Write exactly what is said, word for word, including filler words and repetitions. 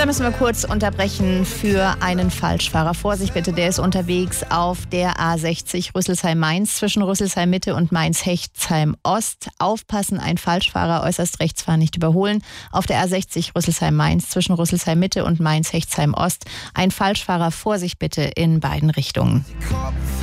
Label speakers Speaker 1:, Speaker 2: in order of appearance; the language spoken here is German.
Speaker 1: Da müssen wir kurz unterbrechen für einen Falschfahrer. Vorsicht bitte, der ist unterwegs auf der A sechzig Rüsselsheim-Mainz zwischen Rüsselsheim-Mitte und Mainz-Hechtsheim-Ost. Aufpassen, ein Falschfahrer äußerst rechts fahren, nicht überholen. Auf der A sechzig Rüsselsheim-Mainz zwischen Rüsselsheim-Mitte und Mainz-Hechtsheim-Ost. Ein Falschfahrer, Vorsicht bitte in beiden Richtungen.